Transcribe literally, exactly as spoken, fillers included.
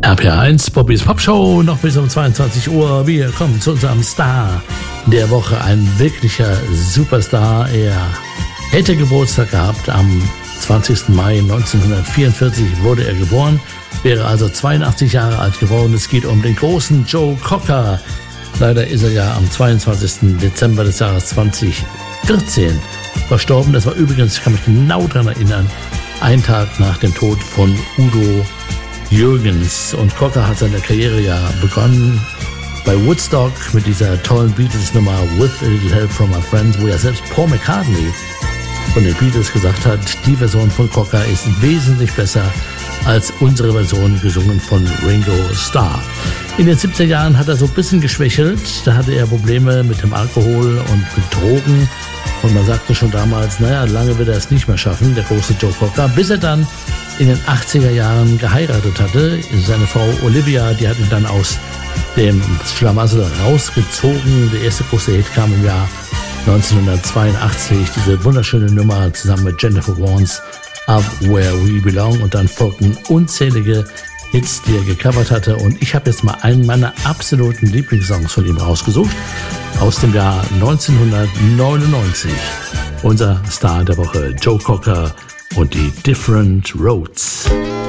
R P R eins, Bobbys Popshow, noch bis um zweiundzwanzig Uhr. Wir kommen zu unserem Star der Woche, ein wirklicher Superstar. Er hätte Geburtstag gehabt, am zwanzigsten Mai neunzehnhundertvierundvierzig wurde er geboren, wäre also zweiundachtzig Jahre alt geworden. Es geht um den großen Joe Cocker. Leider ist er ja am zweiundzwanzigsten Dezember des Jahres zweitausendvierzehn verstorben. Das war übrigens, ich kann mich genau daran erinnern, ein Tag nach dem Tod von Udo Jürgens. Und Cocker hat seine Karriere ja begonnen bei Woodstock mit dieser tollen Beatles-Nummer With a Little Help from My Friends, wo ja selbst Paul McCartney von den Beatles gesagt hat, die Version von Cocker ist wesentlich besser als unsere Version, gesungen von Ringo Starr. In den siebziger Jahren hat er so ein bisschen geschwächelt. Da hatte er Probleme mit dem Alkohol und mit Drogen. Und man sagte schon damals, naja, lange wird er es nicht mehr schaffen, der große Joe Cocker, bis er dann in den achtziger Jahren geheiratet hatte. Seine Frau Olivia, die hat ihn dann aus dem Schlamassel rausgezogen. Der erste große Hit kam im Jahr neunzehnhundertzweiundachtzig, diese wunderschöne Nummer zusammen mit Jennifer Warnes, Up Where We Belong, und dann folgten unzählige Hits, die er gecovert hatte. Und ich habe jetzt mal einen meiner absoluten Lieblingssongs von ihm rausgesucht, aus dem Jahr neunzehnhundertneunundneunzig. Unser Star der Woche, Joe Cocker und die Different Roads.